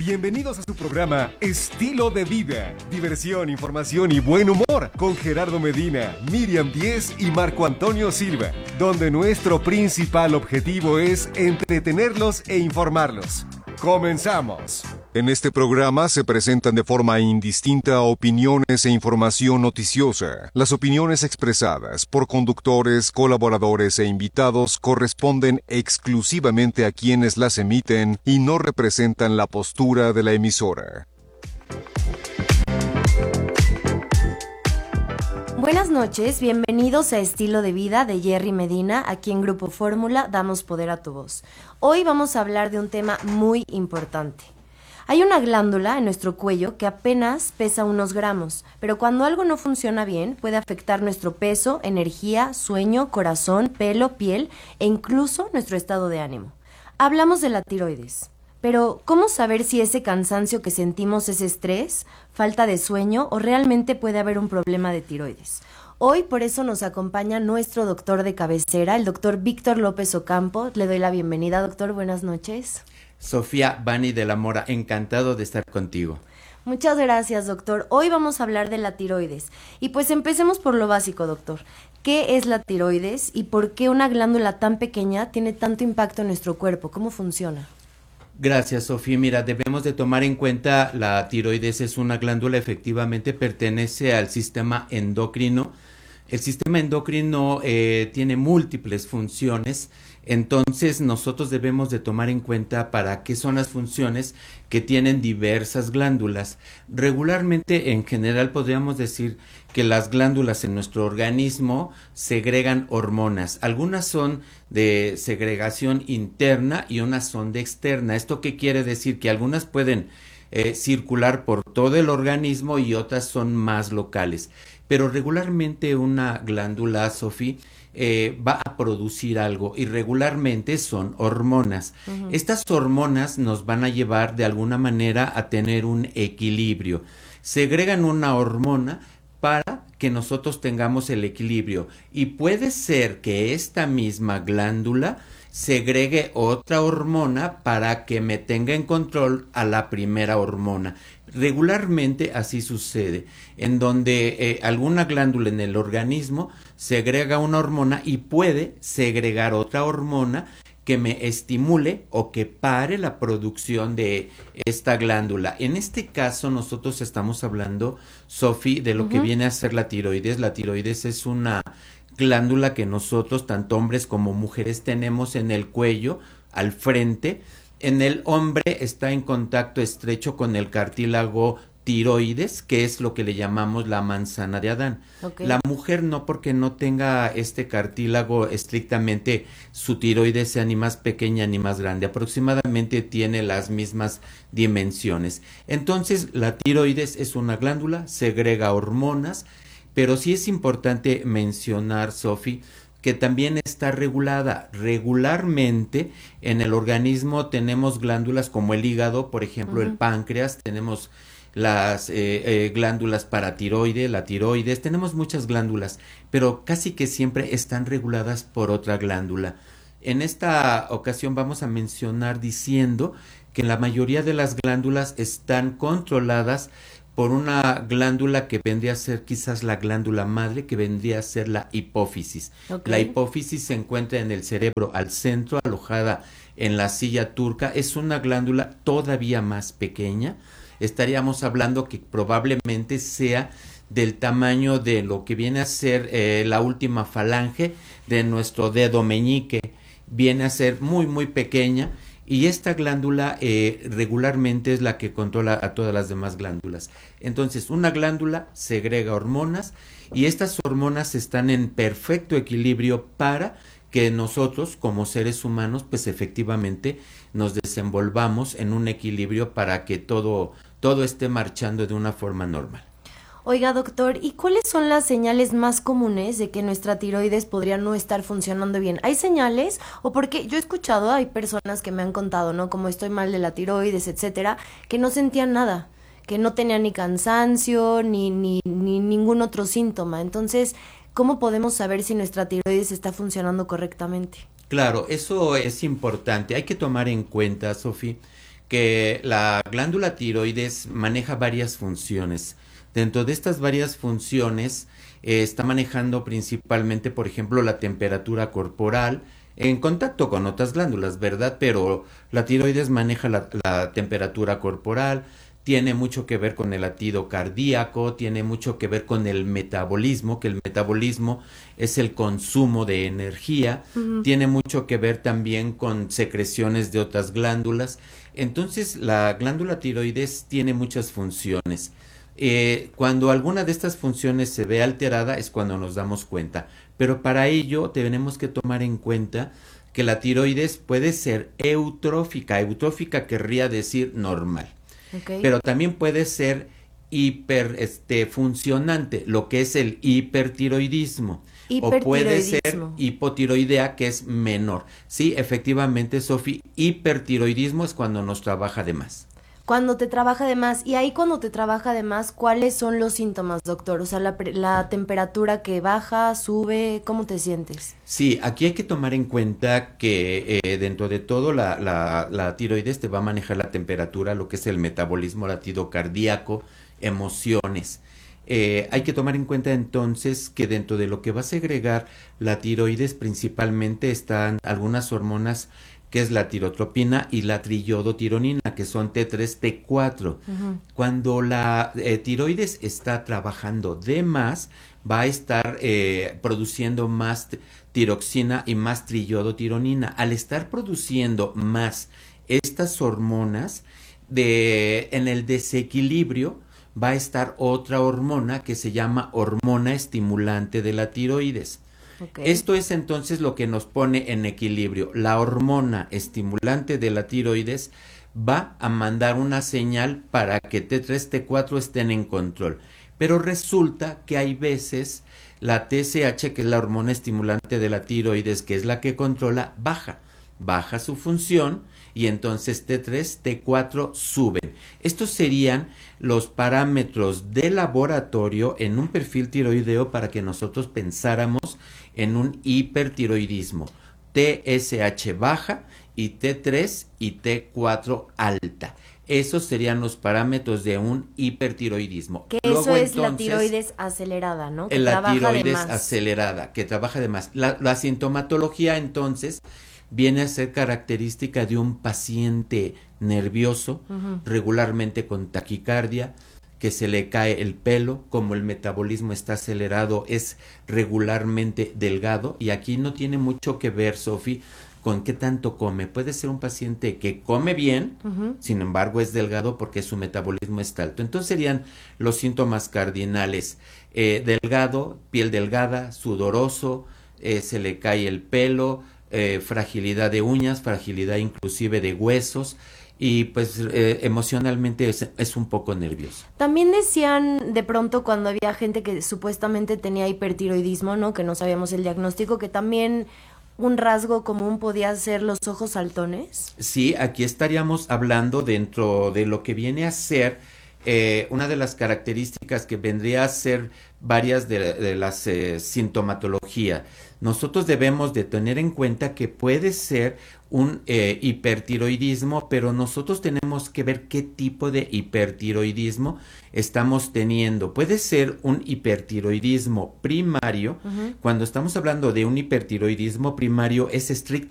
Bienvenidos a su programa Estilo de Vida. Diversión, información y buen humor con Gerardo Medina, Miriam Díez y Marco Antonio Silva, donde nuestro principal objetivo es entretenerlos e informarlos. ¡Comenzamos! En este programa se presentan de forma indistinta opiniones e información noticiosa. Las opiniones expresadas por conductores, colaboradores e invitados corresponden exclusivamente a quienes las emiten y no representan la postura de la emisora. Buenas noches, bienvenidos a Estilo de Vida de Jerry Medina. Aquí en Grupo Fórmula damos poder a tu voz. Hoy vamos a hablar de un tema muy importante. Hay una glándula en nuestro cuello que apenas pesa unos gramos, pero cuando algo no funciona bien puede afectar nuestro peso, energía, sueño, corazón, pelo, piel e incluso nuestro estado de ánimo. Hablamos de la tiroides. Pero, ¿cómo saber si ese cansancio que sentimos es estrés, falta de sueño o realmente puede haber un problema de tiroides? Hoy por eso nos acompaña nuestro doctor de cabecera, el doctor Víctor López Ocampo. Le doy la bienvenida, doctor. Buenas noches. Sofía Bani de la Mora, encantado de estar contigo. Muchas gracias, doctor. Hoy vamos a hablar de la tiroides. Y pues empecemos por lo básico, doctor. ¿Qué es la tiroides y por qué una glándula tan pequeña tiene tanto impacto en nuestro cuerpo? ¿Cómo funciona? Gracias, Sofía. Mira, debemos de tomar en cuenta la tiroides es una glándula, efectivamente pertenece al sistema endocrino. El sistema endocrino tiene múltiples funciones, entonces nosotros debemos de tomar en cuenta para qué son las funciones que tienen diversas glándulas. Regularmente, en general, podríamos decir que las glándulas en nuestro organismo segregan hormonas. Algunas son de segregación interna y unas son de externa. ¿Esto qué quiere decir? Que algunas pueden circular por todo el organismo y otras son más locales. Pero regularmente una glándula, Sofía, va a producir algo y regularmente son hormonas. Estas hormonas nos van a llevar de alguna manera a tener un equilibrio. Segregan una hormona para que nosotros tengamos el equilibrio y puede ser que esta misma glándula segregue otra hormona para que me tenga en control a la primera hormona. Regularmente así sucede, en donde alguna glándula en el organismo segrega una hormona y puede segregar otra hormona que me estimule o que pare la producción de esta glándula. En este caso nosotros estamos hablando, Sofi, de lo que viene a ser la tiroides. La tiroides es una glándula que nosotros, tanto hombres como mujeres, tenemos en el cuello, al frente. En el hombre está en contacto estrecho con el cartílago tiroides, que es lo que le llamamos la manzana de Adán. Okay. La mujer no, porque no tenga este cartílago estrictamente, su tiroides sea ni más pequeña ni más grande, aproximadamente tiene las mismas dimensiones. Entonces la tiroides es una glándula, segrega hormonas, pero sí es importante mencionar, Sofi, que también está regulada. Regularmente en el organismo tenemos glándulas como el hígado, por ejemplo, el páncreas, tenemos las glándulas paratiroide, la tiroides, tenemos muchas glándulas, pero casi que siempre están reguladas por otra glándula. En esta ocasión vamos a mencionar diciendo que la mayoría de las glándulas están controladas por una glándula que vendría a ser quizás la glándula madre, que vendría a ser la hipófisis. Okay. La hipófisis se encuentra en el cerebro, al centro, alojada en la silla turca. Es una glándula todavía más pequeña. Estaríamos hablando que probablemente sea del tamaño de lo que viene a ser la última falange de nuestro dedo meñique. Viene a ser muy, muy pequeña. Y esta glándula regularmente es la que controla a todas las demás glándulas. Entonces, una glándula segrega hormonas y estas hormonas están en perfecto equilibrio para que nosotros, como seres humanos, pues efectivamente nos desenvolvamos en un equilibrio para que todo esté marchando de una forma normal. Oiga, doctor, ¿y cuáles son las señales más comunes de que nuestra tiroides podría no estar funcionando bien? ¿Hay señales? O porque yo he escuchado, hay personas que me han contado, ¿no? Como estoy mal de la tiroides, etcétera, que no sentían nada, que no tenían ni cansancio, ni ningún otro síntoma. Entonces, ¿cómo podemos saber si nuestra tiroides está funcionando correctamente? Claro, eso es importante. Hay que tomar en cuenta, Sofía, que la glándula tiroides maneja varias funciones. Dentro de estas varias funciones está manejando principalmente, por ejemplo, la temperatura corporal en contacto con otras glándulas, ¿verdad? Pero la tiroides maneja la temperatura corporal, tiene mucho que ver con el latido cardíaco, tiene mucho que ver con el metabolismo, que el metabolismo es el consumo de energía, tiene mucho que ver también con secreciones de otras glándulas. Entonces, la glándula tiroides tiene muchas funciones. Cuando alguna de estas funciones se ve alterada es cuando nos damos cuenta, pero para ello tenemos que tomar en cuenta que la tiroides puede ser eutrófica. Eutrófica querría decir normal. Okay. Pero también puede ser funcionante, lo que es el hipertiroidismo. O puede ser hipotiroidea, que es menor. Sí, efectivamente, Sofi, hipertiroidismo es cuando nos trabaja de más. Cuando te trabaja de más, y ahí cuando te trabaja de más, ¿cuáles son los síntomas, doctor? O sea, la temperatura que baja, sube, ¿cómo te sientes? Sí, aquí hay que tomar en cuenta que dentro de todo la tiroides te va a manejar la temperatura, lo que es el metabolismo, latido cardíaco, emociones. Hay que tomar en cuenta entonces que dentro de lo que va a segregar la tiroides principalmente están algunas hormonas, que es la tirotropina y la triiodotironina, que son T3, T4. Cuando la tiroides está trabajando de más, va a estar produciendo más tiroxina y más triiodotironina. Al estar produciendo más estas hormonas, en el desequilibrio va a estar otra hormona que se llama hormona estimulante de la tiroides. Okay. Esto es entonces lo que nos pone en equilibrio. La hormona estimulante de la tiroides va a mandar una señal para que T3, T4 estén en control. Pero resulta que hay veces la TSH, que es la hormona estimulante de la tiroides, que es la que controla, baja su función y entonces T3, T4 suben. Estos serían los parámetros de laboratorio en un perfil tiroideo para que nosotros pensáramos en un hipertiroidismo. TSH baja y T3 y T4 alta. Esos serían los parámetros de un hipertiroidismo. Que luego, eso es entonces, la tiroides acelerada, ¿no? Que la tiroides acelerada, que trabaja de más. La sintomatología entonces viene a ser característica de un paciente nervioso, regularmente con taquicardia, que se le cae el pelo, como el metabolismo está acelerado, es regularmente delgado, y aquí no tiene mucho que ver, Sofi, con qué tanto come. Puede ser un paciente que come bien, sin embargo es delgado porque su metabolismo está alto. Entonces serían los síntomas cardinales: delgado, piel delgada, sudoroso, se le cae el pelo, fragilidad de uñas, fragilidad inclusive de huesos, y pues emocionalmente es un poco nervioso. También decían de pronto cuando había gente que supuestamente tenía hipertiroidismo, ¿no? Que no sabíamos el diagnóstico, que también un rasgo común podía ser los ojos saltones. Sí, aquí estaríamos hablando dentro de lo que viene a ser una de las características que vendría a ser varias de las sintomatología. Nosotros debemos de tener en cuenta que puede ser un hipertiroidismo, pero nosotros tenemos que ver qué tipo de hipertiroidismo estamos teniendo. Puede ser un hipertiroidismo primario. Cuando estamos hablando de un hipertiroidismo primario, es estrictamente